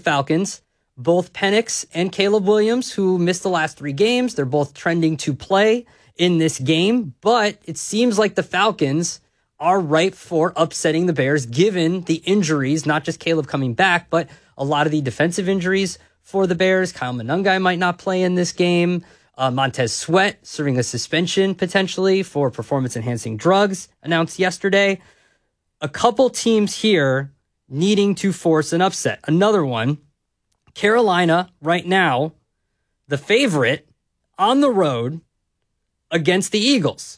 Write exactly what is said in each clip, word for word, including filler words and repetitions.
Falcons. Both Penix and Caleb Williams, who missed the last three games, they're both trending to play in this game. But it seems like the Falcons are ripe for upsetting the Bears, given the injuries, not just Caleb coming back, but a lot of the defensive injuries for the Bears. Kyle Monangai might not play in this game. Uh, Montez Sweat serving a suspension potentially for performance-enhancing drugs, announced yesterday. A couple teams here needing to force an upset. Another one, Carolina right now, the favorite on the road against the Eagles.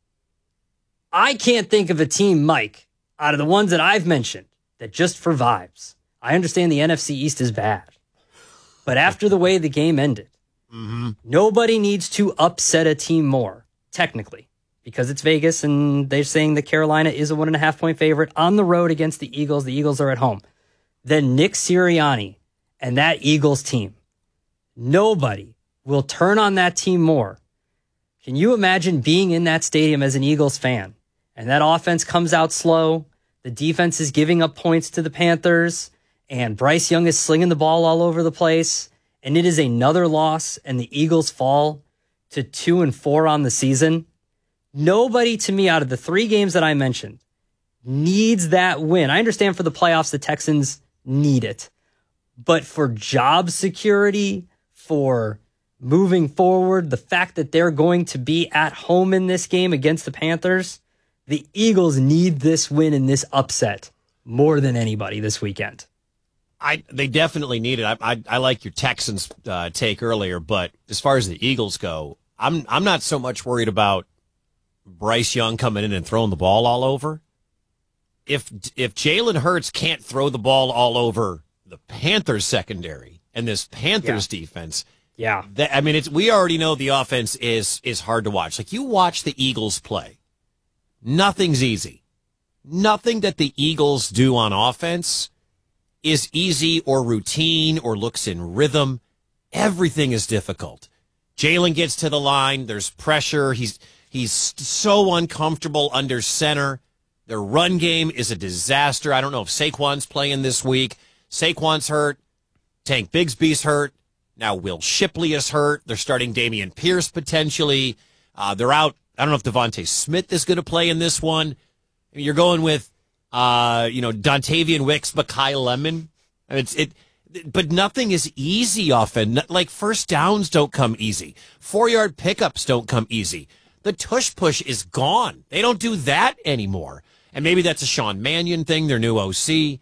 I can't think of a team, Mike, out of the ones that I've mentioned, that just for vibes. I understand the N F C East is bad, but after the way the game ended, mm-hmm. nobody needs to upset a team more, technically, because it's Vegas and they're saying that Carolina is a one and a half point favorite on the road against the Eagles. The Eagles are at home. Then Nick Sirianni and that Eagles team. Nobody will turn on that team more. Can you imagine being in that stadium as an Eagles fan and that offense comes out slow, the defense is giving up points to the Panthers, and Bryce Young is slinging the ball all over the place, and it is another loss, and the Eagles fall to two and four on the season? Nobody, to me, out of the three games that I mentioned, needs that win. I understand for the playoffs, the Texans need it. But for job security, for moving forward, the fact that they're going to be at home in this game against the Panthers, the Eagles need this win and this upset more than anybody this weekend. I They definitely need it. I, I, I like your Texans uh, take earlier, but as far as the Eagles go, I'm I'm not so much worried about Bryce Young coming in and throwing the ball all over. If if Jalen Hurts can't throw the ball all over the Panthers secondary and this Panthers yeah. defense, yeah, that, I mean, it's we already know the offense is is hard to watch. Like, you watch the Eagles play, nothing's easy. Nothing that the Eagles do on offense is easy or routine or looks in rhythm. Everything is difficult. Jalen gets to the line. There's pressure. He's he's so uncomfortable under center. Their run game is a disaster. I don't know if Saquon's playing this week. Saquon's hurt. Tank Bigsby's hurt. Now Will Shipley is hurt. They're starting Dameon Pierce potentially. Uh, they're out. I don't know if Devontae Smith is going to play in this one. I mean, you're going with, uh, you know, Dontavian Wicks, Mekhi Lemon. I mean, it's it, but nothing is easy often. Like, first downs don't come easy. Four yard pickups don't come easy. The tush push is gone. They don't do that anymore. And maybe that's a Sean Mannion thing, their new O C.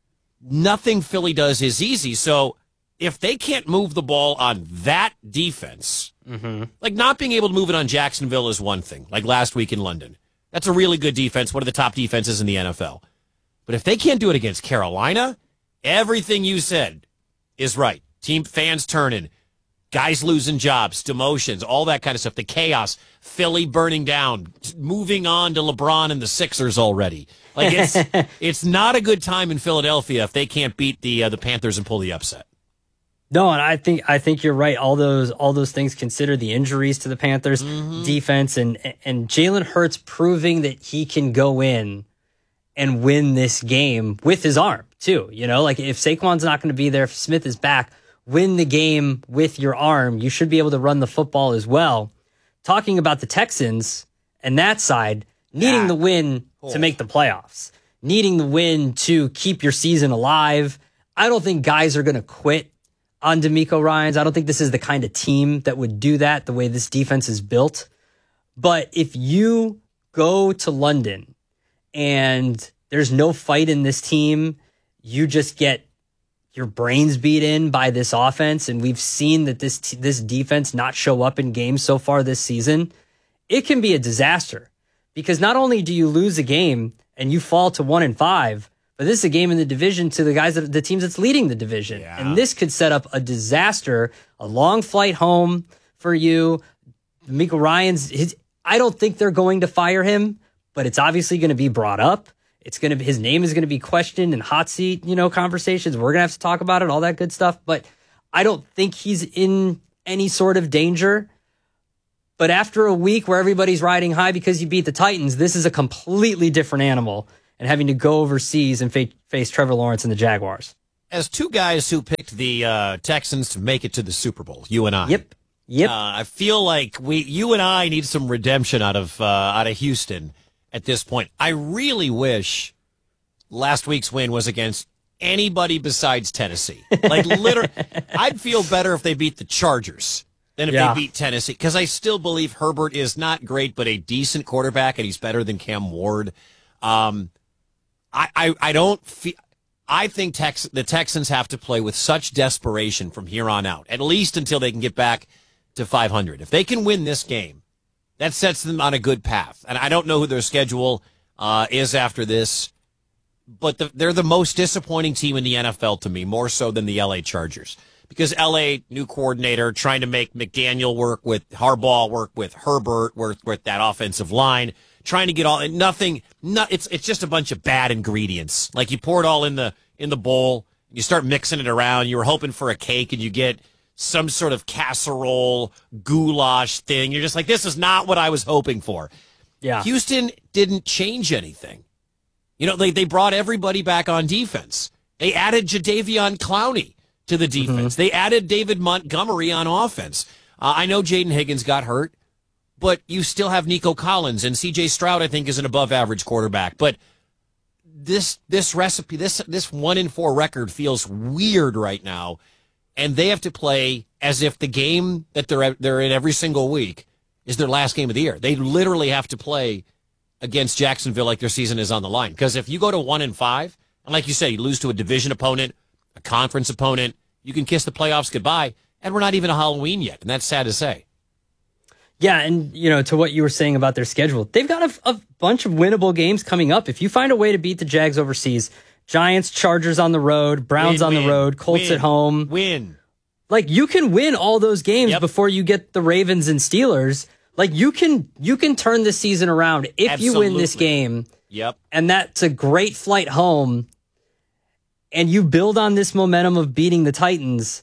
Nothing Philly does is easy. So if they can't move the ball on that defense, mm-hmm. like not being able to move it on Jacksonville is one thing, like last week in London. That's a really good defense, one of the top defenses in the N F L. But if they can't do it against Carolina, everything you said is right. Team fans turning, guys losing jobs, demotions, all that kind of stuff. The chaos, Philly burning down, moving on to LeBron and the Sixers already. Like, it's it's not a good time in Philadelphia if they can't beat the uh, the Panthers and pull the upset. No, and I think I think you're right. All those all those things consider the injuries to the Panthers mm-hmm. defense and and Jalen Hurts proving that he can go in and win this game with his arm too. You know, like if Saquon's not going to be there, if Smith is back, win the game with your arm. You should be able to run the football as well. Talking about the Texans and that side, needing ah, the win cool. to make the playoffs, needing the win to keep your season alive. I don't think guys are going to quit on DeMeco Ryans. I don't think this is the kind of team that would do that the way this defense is built. But if you go to London and there's no fight in this team, you just get your brains beat in by this offense, and we've seen that this t- this defense not show up in games so far this season, it can be a disaster. Because not only do you lose a game and you fall to one and five, but this is a game in the division to the guys that the teams that's leading the division. Yeah. And this could set up a disaster, a long flight home for you. DeMeco Ryans, his, I don't think they're going to fire him, but it's obviously going to be brought up. It's going to be, his name is going to be questioned in hot seat, you know, conversations. We're going to have to talk about it, all that good stuff. But I don't think he's in any sort of danger. But after a week where everybody's riding high because you beat the Titans, this is a completely different animal, and having to go overseas and fa- face Trevor Lawrence and the Jaguars. As two guys who pick the uh, Texans to make it to the Super Bowl. You and I. Yep. Yep. Uh, I feel like we, you and I, need some redemption out of uh, out of Houston at this point. I really wish last week's win was against anybody besides Tennessee. Like, literally, I'd feel better if they beat the Chargers than if Yeah. they beat Tennessee, because I still believe Herbert is not great, but a decent quarterback, and he's better than Cam Ward. Um, I, I, I don't feel. I think Tex, the Texans have to play with such desperation from here on out, at least until they can get back to five hundred. If they can win this game, that sets them on a good path. And I don't know who their schedule uh, is after this, but the, they're the most disappointing team in the N F L to me, more so than the L A Chargers. Because L A, new coordinator, trying to make McDaniel work with Harbaugh, work with Herbert, work with that offensive line, trying to get all, nothing, not, it's it's just a bunch of bad ingredients. Like, you pour it all in the in the bowl, you start mixing it around, you were hoping for a cake, and you get some sort of casserole, goulash thing. You're just like, this is not what I was hoping for. Yeah. Houston didn't change anything. You know, they, they brought everybody back on defense. They added Jadeveon Clowney to the defense. Mm-hmm. They added David Montgomery on offense. Uh, I know Jaden Higgins got hurt, but you still have Nico Collins, and C J Stroud, I think, is an above-average quarterback. But this this recipe, this this one in four record feels weird right now, and they have to play as if the game that they're they're in every single week is their last game of the year. They literally have to play against Jacksonville like their season is on the line. Because if you go to one and five, and like you said, you lose to a division opponent, a conference opponent, you can kiss the playoffs goodbye, and we're not even a Halloween yet, and that's sad to say. Yeah, and, you know, to what you were saying about their schedule, they've got a, a bunch of winnable games coming up. If you find a way to beat the Jags overseas, Giants, Chargers on the road, Browns win, on win, the road, Colts win, at home. Win. Like, you can win all those games Yep. before you get the Ravens and Steelers. Like, you can you can turn this season around if Absolutely. you win this game. Yep. And that's a great flight home. And you build on this momentum of beating the Titans,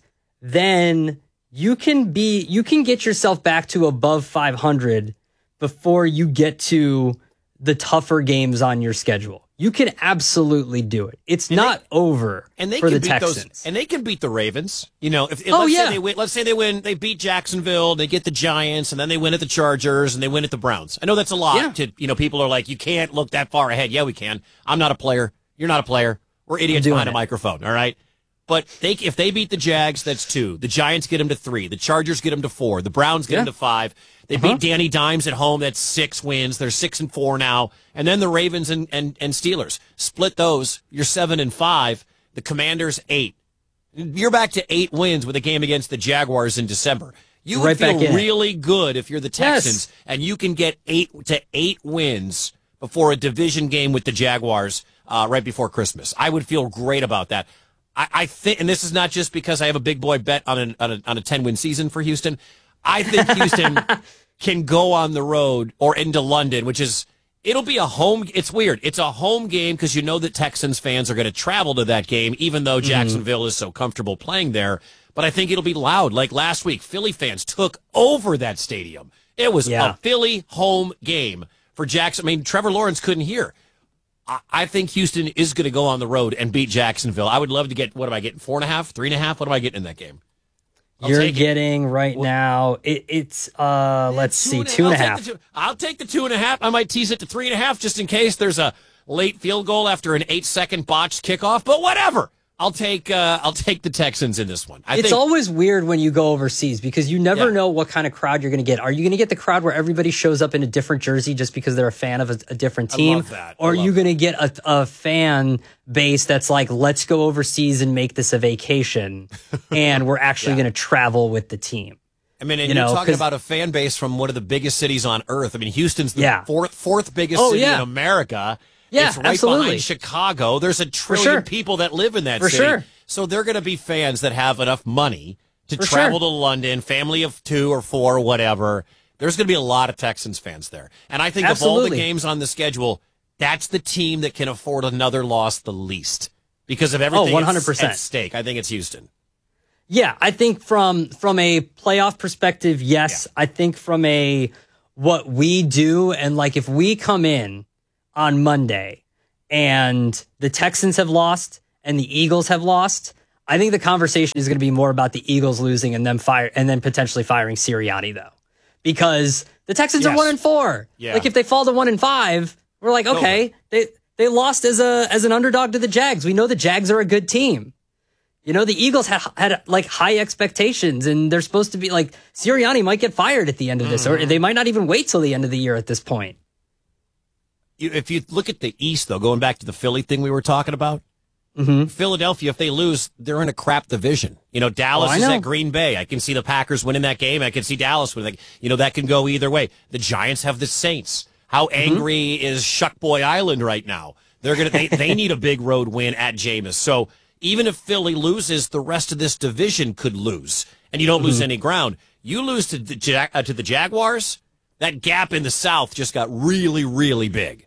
then you can be you can get yourself back to above five hundred before you get to the tougher games on your schedule. You can absolutely do it. It's and not they, over and they for can the beat Texans. Those, and they can beat the Ravens. You know, if, if Oh, let's yeah. say they win, let's say they win, they beat Jacksonville, they get the Giants, and then they win at the Chargers, and they win at the Browns. I know that's a lot. Yeah. To you know, people are like, you can't look that far ahead. Yeah, we can. I'm not a player. You're not a player. We're idiots doing behind it. a microphone. All right. But they, if they beat the Jags, that's two. The Giants get them to three. The Chargers get them to four. The Browns get Yeah. them to five. They Uh-huh. beat Danny Dimes at home. That's six wins. They're six and four now. And then the Ravens and, and, and Steelers. Split those. You're seven and five. The Commanders, eight. You're back to eight wins with a game against the Jaguars in December. You would Right back feel in it. really good if you're the Texans Yes. and you can get eight to eight wins before a division game with the Jaguars uh, right before Christmas. I would feel great about that. I, I think, and this is not just because I have a big boy bet on a, on a, on a ten win season for Houston. I think Houston can go on the road or into London, which is, it'll be a home. It's weird. It's a home game because you know that Texans fans are going to travel to that game, even though Jacksonville mm-hmm. is so comfortable playing there. But I think it'll be loud. Like last week, Philly fans took over that stadium. It was Yeah. a Philly home game for Jackson. I mean, Trevor Lawrence couldn't hear. I, I think Houston is going to go on the road and beat Jacksonville. I would love to get, what am I getting, four and a half, three and a half? What am I getting in that game? I'll You're take it. getting right What? now, it, it's, uh, let's Two see, and a- two and a I'll take half. the two- I'll take the two and a half. I might tease it to three and a half just in case there's a late field goal after an eight second botched kickoff. But whatever. I'll take uh, I'll take the Texans in this one. I It's think, always weird when you go overseas because you never Yeah. know what kind of crowd you're going to get. Are you going to get the crowd where everybody shows up in a different jersey just because they're a fan of a, a different I team? love that. I Or are love you going to get a, a fan base that's like, let's go overseas and make this a vacation and we're actually Yeah. going to travel with the team? I mean, and you you're know, talking 'cause- about a fan base from one of the biggest cities on earth. I mean, Houston's the Yeah. fourth fourth biggest Oh, city yeah. in America. Yeah, it's right absolutely. behind Chicago. There's a trillion sure. people that live in that For city. sure. So they're going to be fans that have enough money to For travel sure. to London, family of two or four, whatever. There's going to be a lot of Texans fans there. And I think of all the Absolutely. games on the schedule, that's the team that can afford another loss the least because of everything Oh, one hundred percent. at stake. I think it's Houston. Yeah, I think from from a playoff perspective, yes. I think from a what we do and like if we come in on Monday and the Texans have lost and the Eagles have lost, I think the conversation is going to be more about the Eagles losing and them fire and then potentially firing Sirianni though, because the Texans yes. are one and four. Yeah. Like if they fall to one and five, we're like, okay, Over. they they lost as a as an underdog to the Jags. We know the Jags are a good team. You know, the Eagles had had like high expectations, and they're supposed to be like Sirianni might get fired at the end of this, mm-hmm. or they might not even wait till the end of the year at this point. You, if you look at the East, though, going back to the Philly thing we were talking about, mm-hmm. Philadelphia, if they lose, they're in a crap division. You know, Dallas oh, is at Green Bay. I can see the Packers winning that game. I can see Dallas winning. You know, that can go either way. The Giants have the Saints. How angry mm-hmm. is Shuckboy Island right now? They're gonna. They, they need a big road win at Jameis. So even if Philly loses, the rest of this division could lose, and you don't mm-hmm. lose any ground. You lose to the, Jag- uh, to the Jaguars, that gap in the South just got really, really big.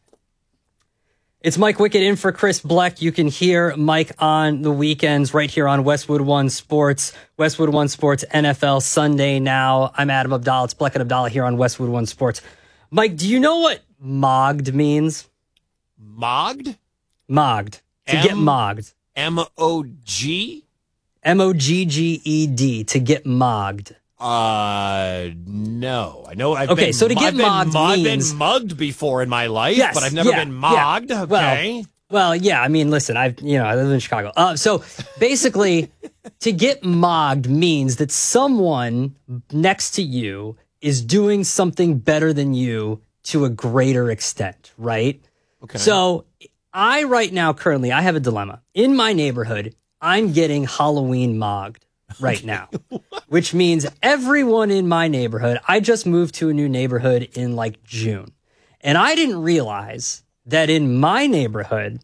It's Mike Wickett in for Chris Bleck. You can hear Mike on the weekends right here on Westwood One Sports. Westwood One Sports N F L Sunday now. I'm Adam Abdallah. It's Bleck and Abdallah here on Westwood One Sports. Mike, do you know what mogged means? Mogged? Mogged. To M- get mogged. M O G? M O G G E D. To get mogged. Uh, no. I know I've okay, been, so to get I've been, mogged I've means... been mugged before in my life, yes, but I've never yeah, been mogged. Yeah. Okay. Well, well, yeah, I mean, listen, I've, you know, I live in Chicago. Uh, so basically, to get mogged means that someone next to you is doing something better than you to a greater extent, right? Okay. So I right now, currently, I have a dilemma. In my neighborhood, I'm getting Halloween mogged right now, which means everyone in my neighborhood, I just moved to a new neighborhood in like June. And I didn't realize that in my neighborhood,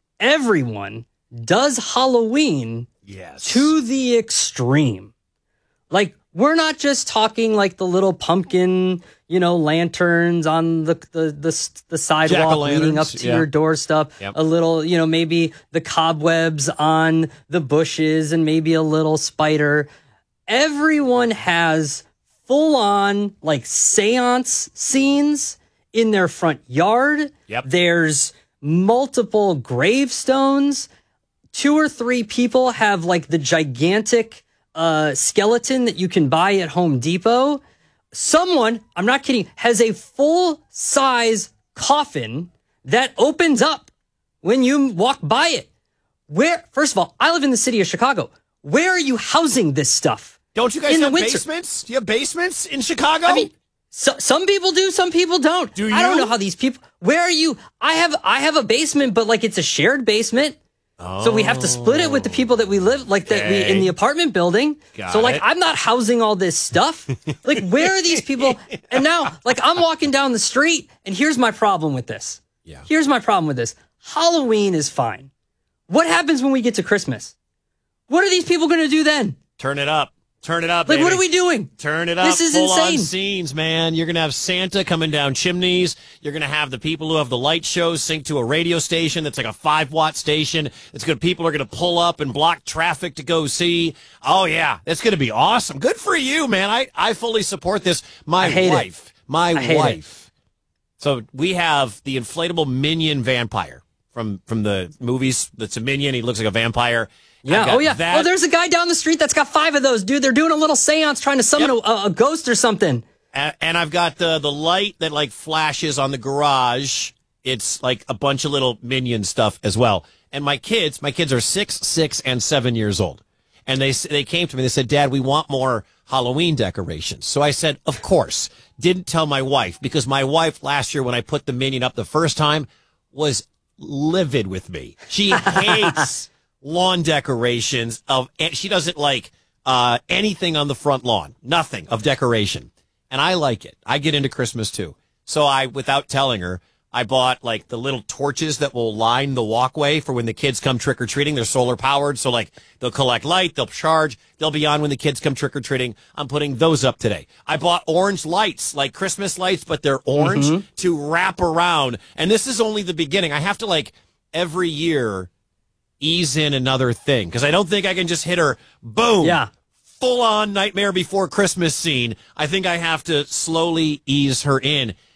everyone does Halloween yes. to the extreme. Like, we're not just talking like the little pumpkin, you know, lanterns on the the the, the sidewalk leading up to yeah. your doorstep. Yep. A little, you know, maybe the cobwebs on the bushes and maybe a little spider. Everyone has full on like seance scenes in their front yard. Yep. There's multiple gravestones. Two or three people have like the gigantic uh, skeleton that you can buy at Home Depot. Someone, I'm not kidding, has a full-size coffin that opens up when you walk by it. Where, first of all, I live in the city of Chicago. Where are you housing this stuff? Don't you guys in have the winter? basements? Do you have basements in Chicago? I mean, so, some people do, some people don't. Do you? I don't know how these people. Where are you? I have, I have a basement, but like it's a shared basement. Oh, so we have to split it with the people that we live, like okay. that we in the apartment building. Got so like it. I'm not housing all this stuff. Like where are these people? And now like I'm walking down the street, and here's my problem with this. Yeah. Here's my problem with this. Halloween is fine. What happens when we get to Christmas? What are these people going to do then? Turn it up. Turn it up, Like, baby. what are we doing? Turn it up. This is Full insane. on scenes, man. You're going to have Santa coming down chimneys. You're going to have the people who have the light shows sync to a radio station that's like a five-watt station. It's good. People are going to pull up and block traffic to go see. Oh, yeah. That's going to be awesome. Good for you, man. I, I fully support this. My I hate wife. It. My I hate wife. It. So we have the inflatable minion vampire from, from the movies. That's a minion. He looks like a vampire. Yeah. Oh, yeah. That. Oh, there's a guy down the street that's got five of those, dude. They're doing a little seance trying to summon yep. a, a ghost or something. And, and I've got the the light that like flashes on the garage. It's like a bunch of little minion stuff as well. And my kids, my kids are six, six, and seven years old. And they they came to me. They said, "Dad, we want more Halloween decorations." So I said, "Of course." Didn't tell my wife because my wife last year when I put the minion up the first time was livid with me. She hates lawn decorations of, she doesn't like uh, anything on the front lawn, nothing of decoration. And I like it. I get into Christmas too. So I, without telling her, I bought like the little torches that will line the walkway for when the kids come trick or treating. They're solar powered. So like they'll collect light, they'll charge, they'll be on when the kids come trick or treating. I'm putting those up today. I bought orange lights, like Christmas lights, but they're orange mm-hmm. to wrap around. And this is only the beginning. I have to like every year ease in another thing because I don't think I can just hit her, boom, yeah, full on Nightmare Before Christmas scene. I think I have to slowly ease her in.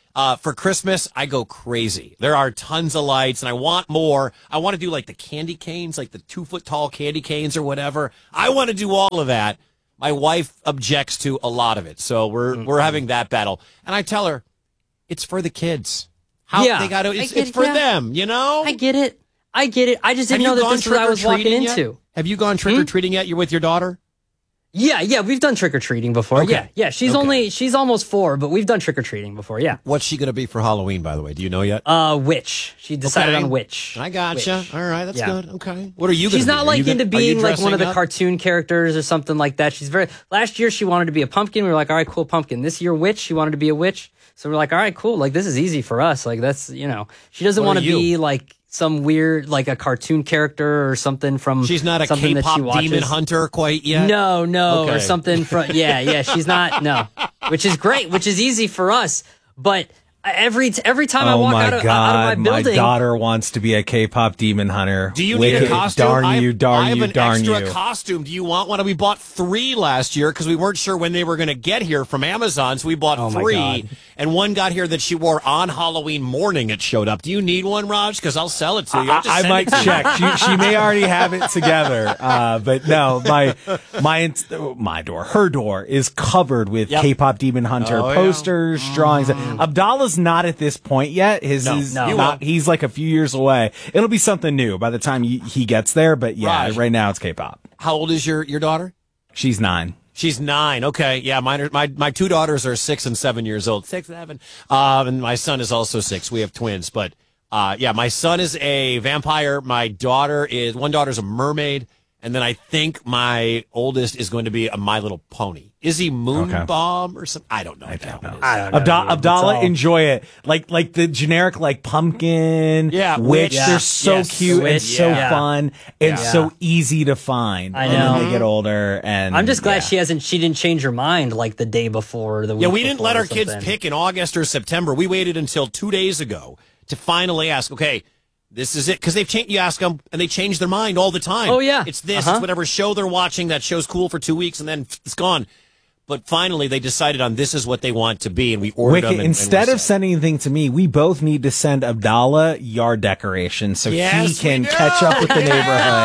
Uh, for Christmas, I go crazy. There are tons of lights, and I want more. I want to do like the candy canes, like the two-foot-tall candy canes or whatever. I want to do all of that. My wife objects to a lot of it, so we're mm-hmm. we're having that battle. And I tell her, it's for the kids. How yeah, they got to? It's, it's for yeah. them, you know. I get it. I get it. I just didn't know that this was what I was walking yet? into. Have you gone trick or treating hmm? yet? You're with your daughter? Yeah, yeah, we've done trick or treating before. Okay. Yeah, yeah. She's okay. only she's almost four, but we've done trick or treating before. Yeah. What's she gonna be for Halloween? By the way, do you know yet? Uh, witch. She decided okay. on witch. I gotcha. Witch. All right, that's yeah. good. Okay. What are you? She's gonna not be? like into gonna, being like one of the up? cartoon characters or something like that. She's very. Last year she wanted to be a pumpkin. We were like, all right, cool, pumpkin. This year, witch. She wanted to be a witch. So we're like, all right, cool. Like this is easy for us. Like that's you know. She doesn't want to be like some weird, like a cartoon character or something from. She's not a something K-pop that she demon hunter quite yet. No, no, okay. or something from. Yeah, yeah. She's not. No, which is great, which is easy for us, but. Every every time oh I walk my out of, God, out of my building, my daughter wants to be a K-pop demon hunter. Do you Wicked. need a costume? Darn I have, you, darn I have you, an darn extra you. costume. Do you want one? We bought three last year because we weren't sure when they were going to get here from Amazon, so we bought oh three. And one got here that she wore on Halloween morning. It showed up. Do you need one, Raj? Because I'll sell it to you. I, I might check. She, she may already have it together, uh, but no, my my my door, her door is covered with yep. K-pop demon hunter oh, posters, yeah. drawings. Mm. Abdallah's not at this point yet. His no, is no. not. He's like a few years away. It'll be something new by the time he, he gets there. But yeah, Raj, right now it's K-pop. How old is your your daughter? She's nine. She's nine. Okay, yeah. Mine are, my my two daughters are six and seven years old. Six, seven. Um, and my son is also six. We have twins, but uh, yeah, my son is a vampire. My daughter is one daughter's a mermaid, and then I think my oldest is going to be a My Little Pony. Is he Moonbomb okay. or something? I don't know. I don't know. I don't know. Abda- Abdallah, all... enjoy it. Like like the generic like pumpkin, yeah, witch. Yeah. They're so yes. cute Witch, and so yeah. fun and yeah. so easy to find. I know. And then they get older, and I'm just glad yeah. she hasn't. She didn't change her mind like the day before. Or the week yeah, we didn't let our something. kids pick in August or September. We waited until two days ago to finally ask. Okay. This is it, because they've changed. You ask them, and they change their mind all the time. Oh yeah, it's this. Uh-huh. It's whatever show they're watching. That show's cool for two weeks, and then it's gone. But finally, they decided on this is what they want to be, and we ordered Wicked, them. And, instead and of sending anything to me, we both need to send Abdallah yard decorations so yes, he can catch up with the neighborhood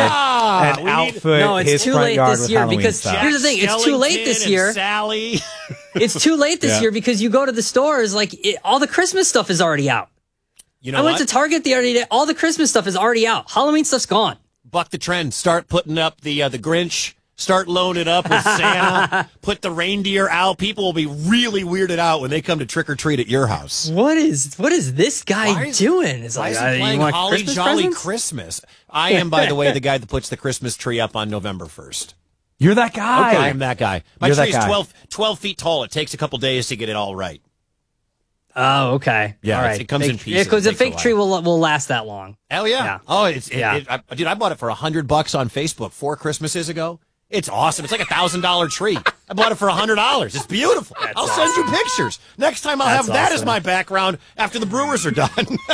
yeah. and we outfit need, no, it's his too front late yard this with year Halloween because stuff. here's the thing: it's too late this year. Sally, it's too late this yeah. year because you go to the stores, like it, all the Christmas stuff is already out. You know I went what? to Target the other day. All the Christmas stuff is already out. Halloween stuff's gone. Buck the trend. Start putting up the uh, the Grinch. Start loading it up with Santa. Put the reindeer out. People will be really weirded out when they come to trick or treat at your house. What is what is this guy is, doing? It's why like is he uh, playing you want Holly Christmas Jolly presents? Christmas? I am, by the way, the guy that puts the Christmas tree up on November first. You're that guy. Okay, I am that guy. My You're tree that is guy. twelve, twelve feet tall. It takes a couple days to get it all right. Oh, okay. Yeah, all it's- right. it comes fake, in pieces. Yeah, because It a takes a fake tree while. will will last that long. Hell yeah! Yeah. Oh, it's it, Yeah. it, I, dude. I bought it for a hundred bucks on Facebook four Christmases ago. It's awesome. It's like a thousand dollar tree. I bought it for a hundred dollars. It's beautiful. That's I'll awesome. send you pictures next time. I'll That's have that as awesome. my background after the Brewers are done.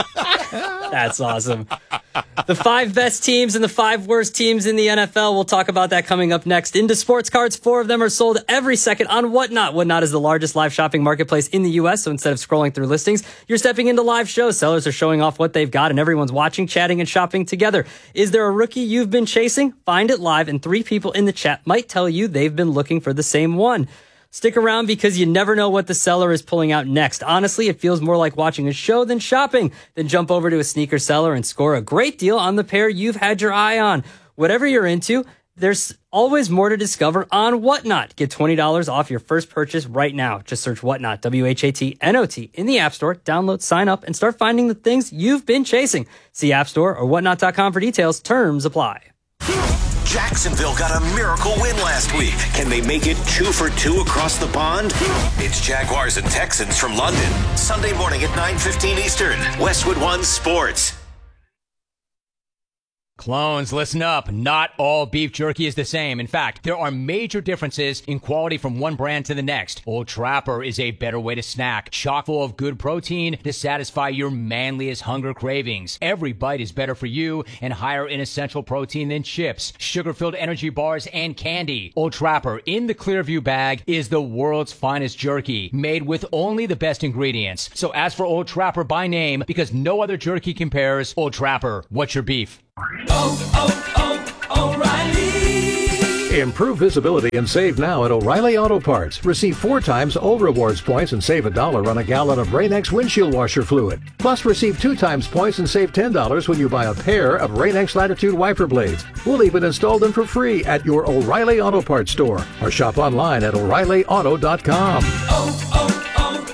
That's awesome. The five best teams and the five worst teams in the N F L. We'll talk about that coming up next. Into sports cards, four of them are sold every second on Whatnot. Whatnot is the largest live shopping marketplace in the U S, so instead of scrolling through listings, you're stepping into live shows. Sellers are showing off what they've got, and everyone's watching, chatting, and shopping together. Is there a rookie you've been chasing? Find it live, and three people in the chat might tell you they've been looking for the same one. Stick around because you never know what the seller is pulling out next. Honestly, it feels more like watching a show than shopping. Then jump over to a sneaker seller and score a great deal on the pair you've had your eye on. Whatever you're into, there's always more to discover on Whatnot. Get twenty dollars off your first purchase right now. Just search Whatnot, W H A T N O T, in the App Store. Download, sign up, and start finding the things you've been chasing. See App Store or whatnot dot com for details. Terms apply. Jacksonville got a miracle win last week. Can they make it two for two across the pond? It's Jaguars and Texans from London. Sunday morning at nine fifteen Eastern. Westwood One Sports. Clones, listen up. Not all beef jerky is the same. In fact, there are major differences in quality from one brand to the next. Old Trapper is a better way to snack, chock full of good protein to satisfy your manliest hunger cravings. Every bite is better for you and higher in essential protein than chips, sugar-filled energy bars, and candy. Old Trapper in the Clearview bag is the world's finest jerky, made with only the best ingredients. So ask for Old Trapper by name because no other jerky compares. Old Trapper, what's your beef? Oh, oh, oh, O'Reilly. Improve visibility and save now at O'Reilly Auto Parts. Receive four times O Rewards points and save a dollar on a gallon of Rain-X windshield washer fluid. Plus, receive two times points and save ten dollars when you buy a pair of Rain-X Latitude wiper blades. We'll even install them for free at your O'Reilly Auto Parts store or shop online at O'Reilly Auto dot com. Oh,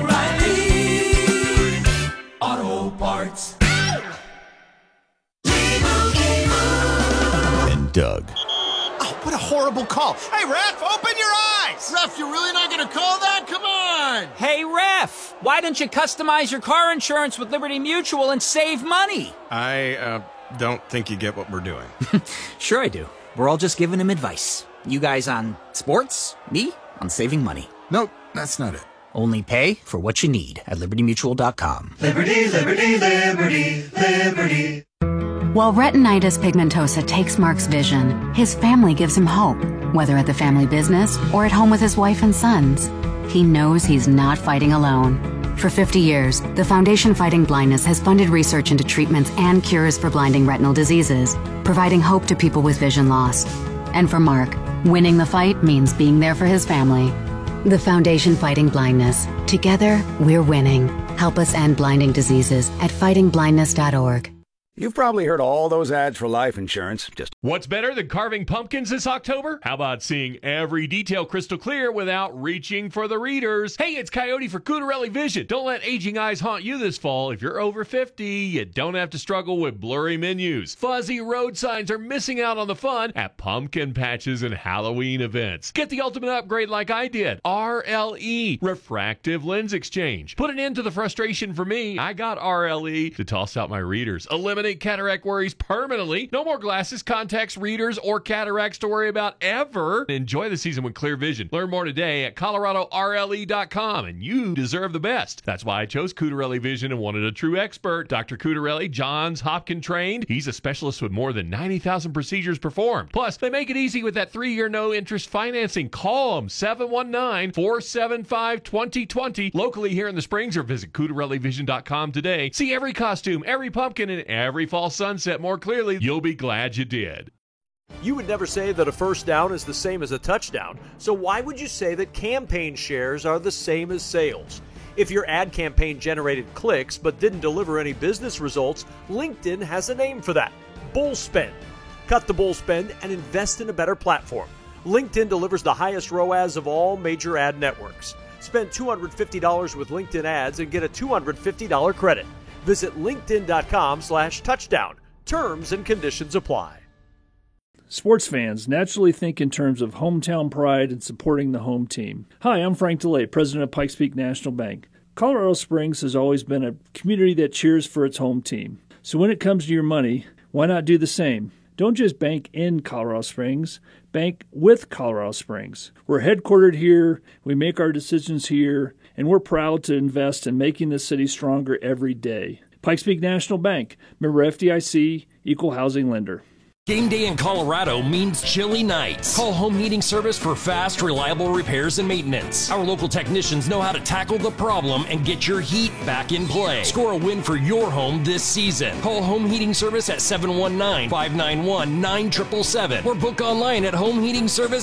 oh, oh, O'Reilly Auto Parts. Doug. Oh, what a horrible call. Hey, ref, open your eyes. Ref, you're really not going to call that? Come on. Hey, ref, why don't you customize your car insurance with Liberty Mutual and save money? I uh, don't think you get what we're doing. Sure I do. We're all just giving him advice. You guys on sports, me on saving money. Nope, that's not it. Only pay for what you need at Liberty Mutual dot com. Liberty, liberty, liberty, liberty. While retinitis pigmentosa takes Mark's vision, his family gives him hope, whether at the family business or at home with his wife and sons. He knows he's not fighting alone. For fifty years, the Foundation Fighting Blindness has funded research into treatments and cures for blinding retinal diseases, providing hope to people with vision loss. And for Mark, winning the fight means being there for his family. The Foundation Fighting Blindness. Together, we're winning. Help us end blinding diseases at fighting blindness dot org. You've probably heard all those ads for life insurance. Just what's better than carving pumpkins this October? How about seeing every detail crystal clear without reaching for the readers? Hey, it's Coyote for Cutarelli Vision. Don't let aging eyes haunt you this fall. If you're over fifty, you don't have to struggle with blurry menus. Fuzzy road signs are missing out on the fun at pumpkin patches and Halloween events. Get the ultimate upgrade like I did. R L E, Refractive Lens Exchange. Put an end to the frustration for me. I got R L E to toss out my readers. Eliminate cataract worries permanently. No more glasses, contacts, readers, or cataracts to worry about ever. Enjoy the season with clear vision. Learn more today at Colorado R L E dot com, and you deserve the best. That's why I chose Cutarelli Vision and wanted a true expert. Doctor Cutarelli, Johns Hopkins trained. He's a specialist with more than ninety thousand procedures performed. Plus, they make it easy with that three-year no-interest financing. Call them, seven one nine, four seven five, two zero two zero. Locally here in the Springs, or visit Cutarelli Vision dot com today. See every costume, every pumpkin, and every Every fall sunset more clearly. You'll be glad you did. You would never say that a first down is the same as a touchdown, so why would you say that campaign shares are the same as sales? If your ad campaign generated clicks but didn't deliver any business results, LinkedIn has a name for that: bull spend. Cut the bull spend and invest in a better platform. LinkedIn delivers the highest R O A S of all major ad networks. Spend two hundred fifty dollars with LinkedIn ads and get a two hundred fifty dollars credit. Visit linkedin.com slash touchdown. Terms and conditions apply. Sports fans naturally think in terms of hometown pride and supporting the home team. Hi, I'm Frank DeLay, president of Pikes Peak National Bank. Colorado Springs has always been a community that cheers for its home team. So when it comes to your money, why not do the same? Don't just bank in Colorado Springs, bank with Colorado Springs. We're headquartered here, we make our decisions here, and we're proud to invest in making the city stronger every day. Pikes Peak National Bank, member F D I C, equal housing lender. Game day in Colorado means chilly nights. Call Home Heating Service for fast, reliable repairs and maintenance. Our local technicians know how to tackle the problem and get your heat back in play. Score a win for your home this season. Call Home Heating Service at seven one nine, five nine one, nine seven seven seven or book online at home heating service